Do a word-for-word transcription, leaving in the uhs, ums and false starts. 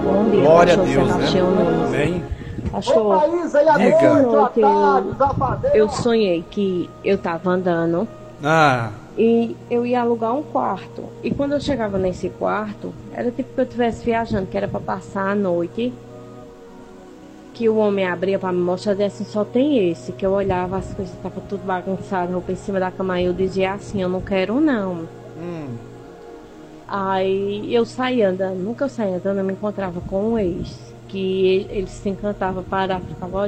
Bom dia, Glória a pastor Deus, Sebastião né? Nunes. Amém. Pastor, Diga. essa noite eu, eu sonhei que eu estava andando Ah, e eu ia alugar um quarto. E quando eu chegava nesse quarto, era tipo que eu estivesse viajando, que era para passar a noite. Que o homem abria para me mostrar e assim, só tem esse. Que eu olhava, as coisas estavam tudo bagunçadas, roupa em cima da cama, e eu dizia assim, eu não quero não. hum, Aí eu saía andando, nunca eu saía andando, eu me encontrava com um ex, que ele se encantava, parava, ficava